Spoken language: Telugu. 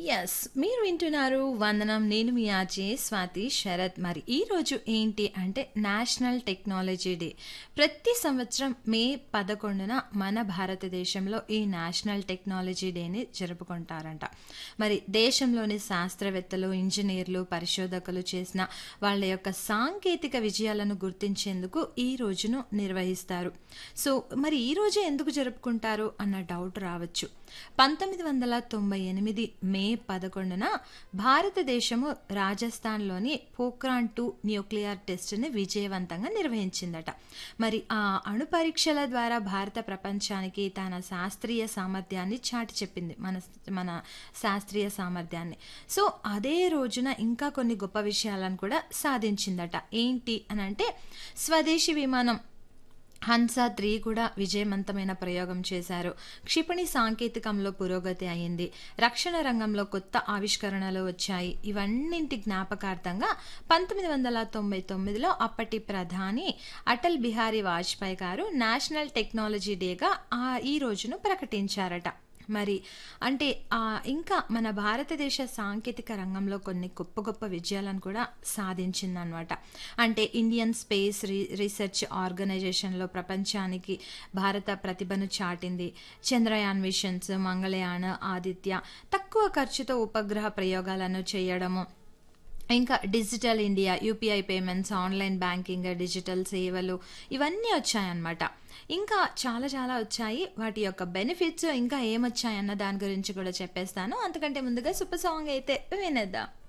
యెస్. మీరు వింటున్నారు 'వందనం'. నేను మీ ఆర్‌జే స్వాతి శరత్. మరి ఈరోజు ఏంటి అంటే నేషనల్ టెక్నాలజీ డే. ప్రతి సంవత్సరం మే 11న మన భారతదేశంలో ఈ నేషనల్ టెక్నాలజీ డేని జరుపుకుంటారంట. మరి దేశంలోని శాస్త్రవేత్తలు, ఇంజినీర్లు, పరిశోధకులు చేసిన వాళ్ళ యొక్క సాంకేతిక విజయాలను గుర్తించేందుకు ఈ రోజును నిర్వహిస్తారు. సో, మరి ఈ రోజే ఎందుకు జరుపుకుంటారు అన్న డౌట్ రావచ్చు. 1998 మే 11న భారతదేశము రాజస్థాన్‌లోని పోఖ్రాన్-2 న్యూక్లియర్ టెస్ట్‌ని విజయవంతంగా నిర్వహించిందట. మరి ఆ అణు పరీక్షల ద్వారా భారత ప్రపంచానికి తన శాస్త్రీయ సామర్థ్యాన్ని చాటి చెప్పింది. మన శాస్త్రీయ సామర్థ్యాన్ని. సో, అదే రోజున ఇంకా కొన్ని గొప్ప విషయాలను కూడా సాధించిందట. ఏంటి అనంటే స్వదేశీ విమానం హన్సా-3 కూడా విజయవంతమైన ప్రయోగం చేశారు. క్షిపణి సాంకేతికంలో పురోగతి అయింది. రక్షణ రంగంలో కొత్త ఆవిష్కరణలు వచ్చాయి. ఇవన్నింటి జ్ఞాపకార్థంగా 1999లో అప్పటి ప్రధాని అటల్ బిహారీ వాజ్పేయి గారు నేషనల్ టెక్నాలజీ డేగా ఈ రోజును ప్రకటించారట. మరి అంటే ఇంకా మన భారతదేశ సాంకేతిక రంగంలో కొన్ని గొప్ప గొప్ప విజయాలను కూడా సాధించిందనమాట. అంటే ఇండియన్ స్పేస్ రీసెర్చ్ ఆర్గనైజేషన్‌లో ప్రపంచానికి భారత ప్రతిభను చాటింది. చంద్రయాన్ మిషన్స్, మంగళయాన్, ఆదిత్య తక్కువ ఖర్చుతో ఉపగ్రహ ప్రయోగాలను చేయడము. ఇంకా digital India, UPI payments, online banking, digital సేవలు ఇవన్నీ వచ్చాయన్నమాట. ఇంకా చాలా చాలా వచ్చాయి. వాటి యొక్క బెనిఫిట్స్ ఇంకా ఏమొచ్చాయన్న దాని గురించి కూడా చెప్పేస్తాను. అంతకంటే ముందుగా సూపర్ సాంగ్ అయితే వినేద్దాం.